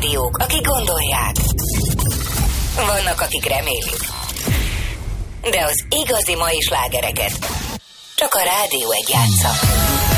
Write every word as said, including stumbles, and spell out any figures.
rádiók, akik gondolják. Vannak, akik remélik. De az igazi mai slágereket csak a Rádió egy játsza.